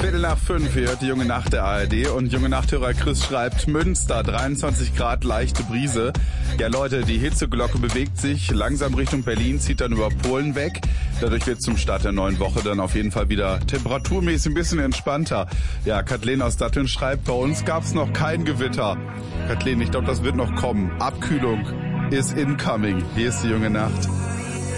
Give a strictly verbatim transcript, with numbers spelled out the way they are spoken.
Viertel nach fünf, hier hört die Junge Nacht der A R D und Junge Nachthörer Chris schreibt Münster, dreiundzwanzig Grad, leichte Brise. Ja Leute, die Hitzeglocke bewegt sich langsam Richtung Berlin, zieht dann über Polen weg. Dadurch wird zum Start der neuen Woche dann auf jeden Fall wieder temperaturmäßig ein bisschen entspannter. Ja, Kathleen aus Datteln schreibt, bei uns gab's noch kein Gewitter. Kathleen, ich glaube, das wird noch kommen. Abkühlung ist incoming. Hier ist die Junge Nacht.